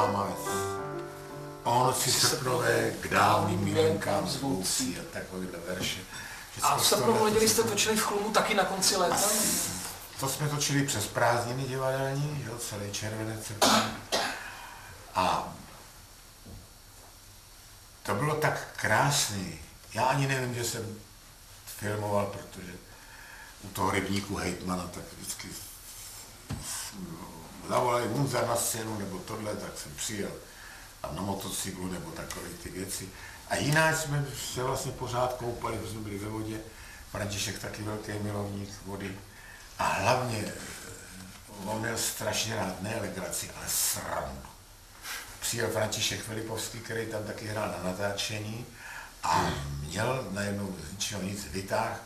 dáma, o noci srpnové k dávným milenkám zvoucí a takovýhle verše. A v srpnovou neděli jste točili v Chlumu taky na konci léta? To jsme točili přes prázdniny divadelní, že, celý červenec. A to bylo tak krásný. Já ani nevím, že jsem filmoval, protože u toho rybníku hejtmana tak vždycky zavolali Munzar na scénu nebo tohle, tak jsem přijel a na motocyklu nebo takové ty věci. A jinak jsme se vlastně pořád koupali, protože jsme byli ve vodě. František taky velký milovník vody. A hlavně on měl strašně rád ne legraci, ale srandu. Přijel František Filipovský, který tam taky hrál na natáčení a měl najednou z ničeho nic vytáh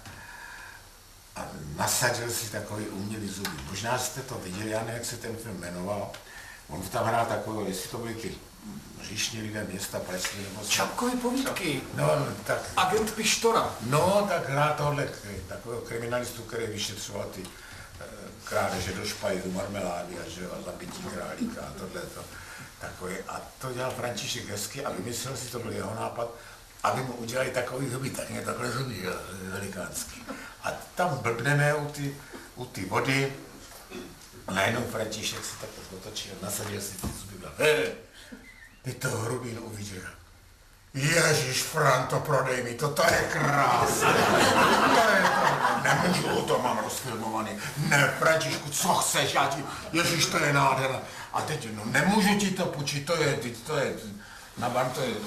a nasadil si takový umělý zuby. Možná jste to viděli, já nevím, jak se ten film jmenoval. On tam hrál takový, jestli to byly ty říšní lidé města Pražské nebo... Čapkovy povídky. No, tak... Agent Pištora. No, tak hrál tohle takového kriminalistu, který vyšetřoval ty krádeže do špajzu, marmelády a že zabití králíka a tohleto. Takový. A to dělal František hezky a vymyslel si, to byl jeho nápad, aby mu udělali takový zuby, tak mě takhle zuby velikánský. A tam blbneme u ty vody, a najednou František si takhle otočil, nasadil si ty zuby a ty to Hrubín uviděl. Ježíš, Franto, prodej mi to, to je krásné. To je to. Nemůžu, to mám rozfilmovaný. Ne, Františku, co chceš, já ti, Ježíš, to je nádherné. A teď, no, nemůžu ti to půjčit, to je, na ban to je,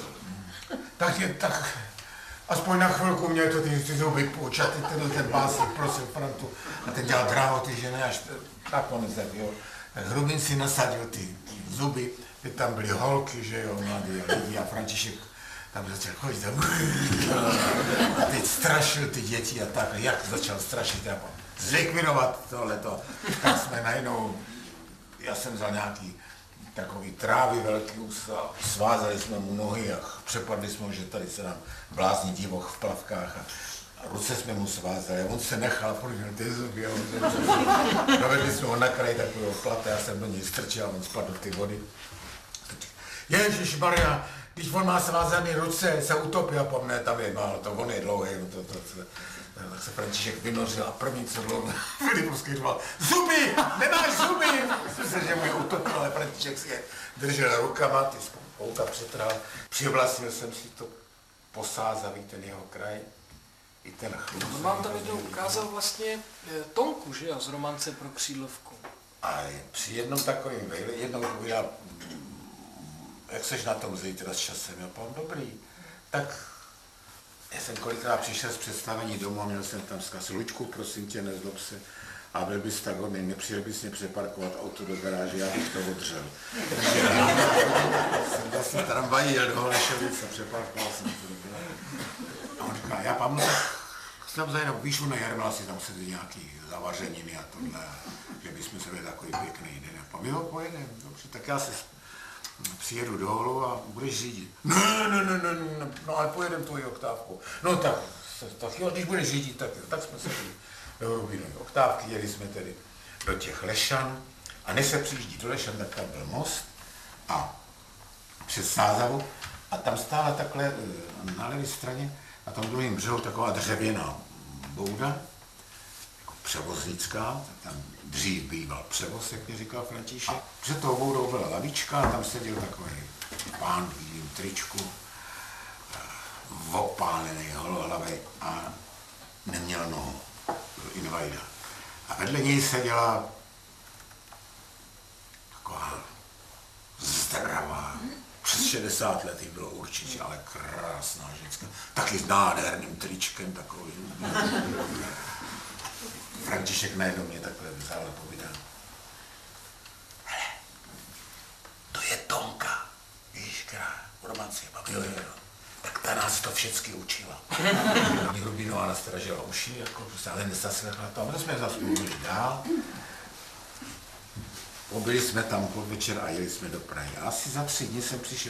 tak, aspoň na chvilku mě to ty zuby půjč a ten básník prosil Frantu a ten dělal dráhoty, že ne, až nakonec, jo. Tak Hrubin si nasadil ty zuby, teď tam byly holky, že jo, mladí lidi a František tam začal chodit a teď strašil ty děti a tak, jak začal strašit, jako zlikvidovat tohleto, tak jsme najednou, já jsem vzal nějaký takový trávy velký a svázali jsme mu nohy a přepadli jsme, že tady se nám blázní divoch v plavkách a ruce jsme mu svázali a on se nechal, protože ty zuby, dovedli jsme ho na kraj takového plata, já jsem do něj strčil a on spadl do ty vody. Ježišmarja, když on má svázané ruce, se utopí a po mne tam je málo, to on je dlouhý, tak se František vynořil a první, co bylo, Filipovský řval, zuby, nemáš zuby! Myslím, že mu je utopil, ale František si je držel rukama, ty spouta přetrhal, přivlastnil jsem si to posázavý ten jeho kraj, i ten chlub. On vám tam jednou ukázal vlastně Tonku, že jo, z Romance pro křídlovku. A při jednom takovým vejle, jednou povídal, jak seš na tom zítra s časem, já pán dobrý, tak já jsem kolikrát přišel z představení domů a měl jsem tam vzkaz, Luďku, prosím tě, nezlob se, a byl bys tak hodný, nepřijel bys mě přeparkovat auto do garáže, já bych to odřel. Takže jsem vlastně tramvají jel do Holešovic a přeparkoval jsem to do garáže. A on říká, já pán, jsem zajednou, výšlu na Jarmila, si tam sedí nějaký zavařeniny a tohle, že bychom se byli takový pěkný den. A pán, jo, pojedeme, dobře, tak já se přijedu dolů a budeš řídit. Ne, no ale pojedem tvoji oktávku. No tak jo, když budeš řídit, tak jsme se šli do Hrubinové oktávky, jeli jsme tedy do těch Lešan a než se přijíždí do Lešan, tak tam byl most a přes Sázavu a tam stála takhle na levé straně na tom druhém břehu taková dřevěná bouda, jako převoznická, tak tam dřív býval převoz, jak mi říkal František. Před tou boudou byla lavička a tam seděl takový pán v bílém tričku, opálený, holohlavý a neměl nohu, byl invalida. A vedle něj seděla taková zdravá, přes 60 let jí bylo určitě, ale krásná ženská, taky s nádherným tričkem takovým. František najednou mě takhle vzal a povídal. Hele, to je Tonka, víš, která v romanci, jo. Tak ta nás to všecky učila. Hrubinová nastražila uši, jako, ale nezaslechla to. A my jsme zase mluvili dál. Pobyli jsme tam po večer a jeli jsme do Prahy. A asi za 3 dny jsem přišel